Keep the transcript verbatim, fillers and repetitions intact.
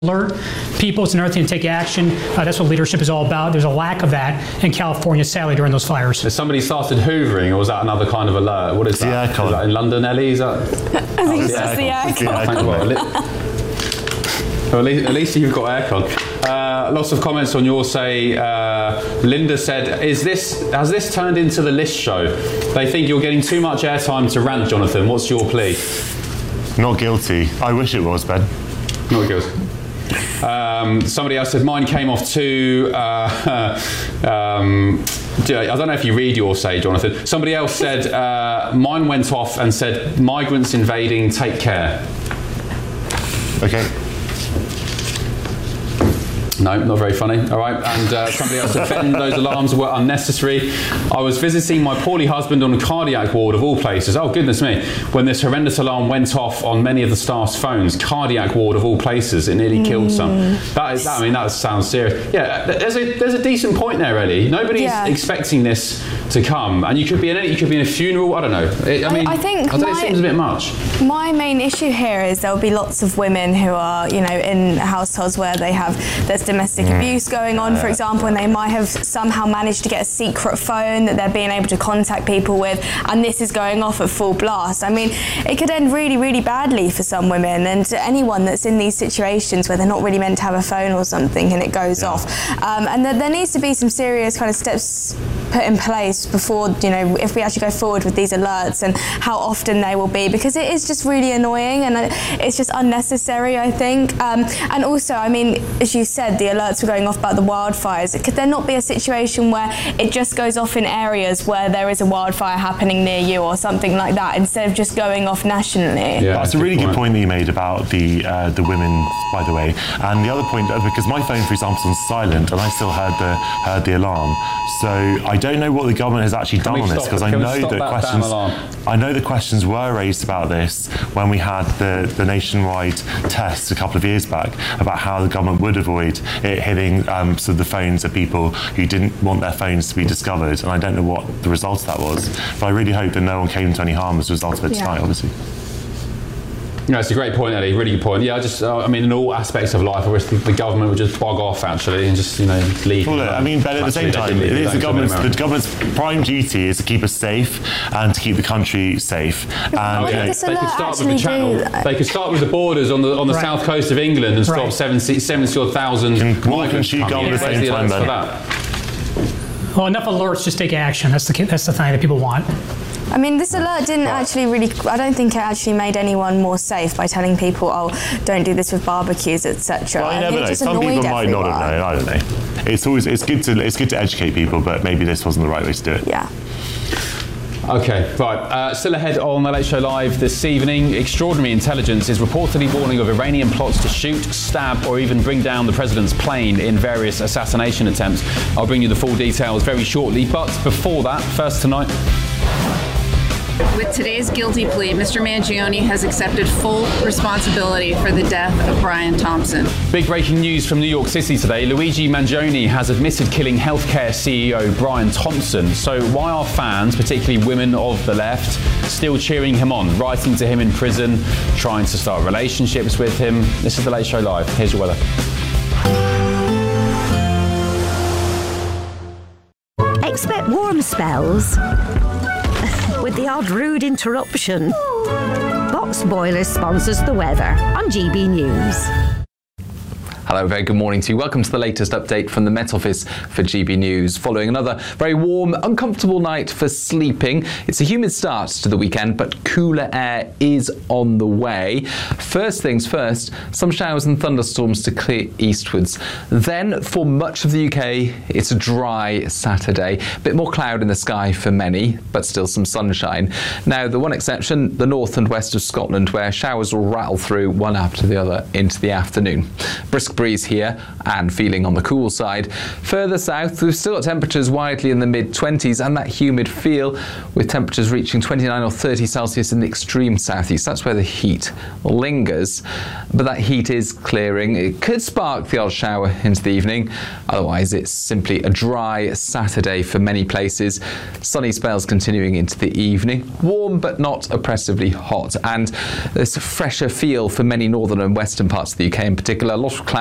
alert people. It's another thing to take action. Uh, that's what leadership is all about. There's a lack of that in California, sadly, during those fires. Has somebody started hoovering, or was that another kind of alert? What is the that? aircon. Is that in London, Ellie? Is that? I think oh, it's just the aircon. aircon. Well, at least, at least you've got aircon. Uh, lots of comments on yours say, uh, Linda said, "Is this has this turned into the list show? They think you're getting too much airtime to rant, Jonathan. What's your plea?" Not guilty. I wish it was, Ben. Not guilty. Um, somebody else said, mine came off too. Uh, um, I don't know if you read yours, say, Jonathan. Somebody else said, uh, mine went off and said, migrants invading, take care. Okay. No, not very funny. All right. And uh, somebody else said, Ben, those alarms were unnecessary. I was visiting my poorly husband on a cardiac ward of all places. Oh, goodness me. When this horrendous alarm went off on many of the staff's phones, cardiac ward of all places, it nearly mm. killed some. That is, that, I mean, that sounds serious. Yeah, there's a there's a decent point there, Ellie. Nobody's yeah. expecting this to come, and you could be in it. You could be in a funeral. I don't know. It, I mean, I, I think I don't my, know, it seems a bit much. My main issue here is there'll be lots of women who are, you know, in households where they have there's domestic mm. abuse going on, for example, and they might have somehow managed to get a secret phone that they're being able to contact people with, and this is going off at full blast. I mean, it could end really, really badly for some women, and to anyone that's in these situations where they're not really meant to have a phone or something, and it goes yeah. off. Um, and there, there needs to be some serious kind of steps put in place before, you know, if we actually go forward with these alerts and how often they will be, because it is just really annoying and it's just unnecessary, I think. Um, and also, I mean, as you said, the alerts were going off about the wildfires. Could there not be a situation where it just goes off in areas where there is a wildfire happening near you or something like that, instead of just going off nationally? Yeah, that's a really good point that you made about the uh, the women, by the way. And the other point, because my phone, for example, is on silent, and I still heard the heard the alarm. So I don't know what the government has actually done on this, because I know that questions I know the questions were raised about this when we had the, the nationwide tests a couple of years back about how the government would avoid it hitting um, sort of the phones of people who didn't want their phones to be discovered, and I don't know what the result of that was. But I really hope that no one came to any harm as a result of it yeah. tonight, obviously. No, it's a great point, Ellie. Really good point. Yeah, I just, uh, I mean, in all aspects of life, I wish the, the government would just bog off, actually, and just, you know, leave. Well, I mean, but at the same time, it is the government's, the government's prime duty is to keep us safe and to keep the country safe. And oh, yeah. They could start with the channel. They could start with the borders on the on the right. south coast of England and right. stop seventy odd thousand migrants coming in. At the same time, then. Well, enough alerts. Just take action. That's the that's the thing that people want. I mean, this alert didn't actually really, I don't think it actually made anyone more safe by telling people, oh, don't do this with barbecues, et cetera. Well, you never know. Some people might everyone. not have known, I don't know. It's always, it's good to, it's good to educate people, but maybe this wasn't the right way to do it. Yeah. Okay, right. Uh, still ahead on The Late Show Live this evening, extraordinary intelligence is reportedly warning of Iranian plots to shoot, stab, or even bring down the president's plane in various assassination attempts. I'll bring you the full details very shortly, but before that, first tonight... With today's guilty plea, Mister Mangione has accepted full responsibility for the death of Brian Thompson. Big breaking news from New York City today. Luigi Mangione has admitted killing healthcare C E O Brian Thompson. So why are fans, particularly women of the left, still cheering him on, writing to him in prison, trying to start relationships with him? This is The Late Show Live. Here's your weather. Expect warm spells with the odd rude interruption. Box Boilers sponsors the weather on G B News. Hello, very good morning to you. Welcome to the latest update from the Met Office for G B News. Following another very warm, uncomfortable night for sleeping. It's a humid start to the weekend, but cooler air is on the way. First things first, some showers and thunderstorms to clear eastwards. Then, for much of the U K, it's a dry Saturday. A bit more cloud in the sky for many, but still some sunshine. Now, the one exception, the north and west of Scotland, where showers will rattle through one after the other into the afternoon. Brisk breeze here and feeling on the cool side. Further south, we've still got temperatures widely in the mid twenties and that humid feel, with temperatures reaching twenty-nine or thirty Celsius in the extreme southeast. That's where the heat lingers. But that heat is clearing. It could spark the odd shower into the evening. Otherwise, it's simply a dry Saturday for many places. Sunny spells continuing into the evening. Warm but not oppressively hot. And there's a fresher feel for many northern and western parts of the U K in particular. A lot of clouds